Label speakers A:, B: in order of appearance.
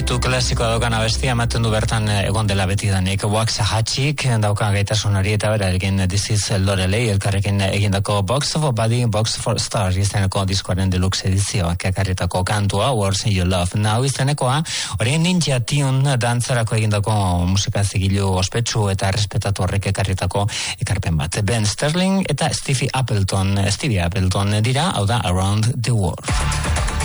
A: Deitu klasikoa daukan abestia ematen du bertan egon dela betidanik Waxahachik daukan gaitasun hori eta berarekin This is Lorelei elkarrekin egindako Box of a Body, Box for Stars izeneko diskoaren deluxe edizioak ekarritako kantua Words in Your Love Now izenekoa hori Ninja Tune dantzarako egindako musika zigilu ospetsu eta respetatu horrek ekarritako ekarpen bat. Ben Sterling eta Stevie Appleton dira, hau da Around the World.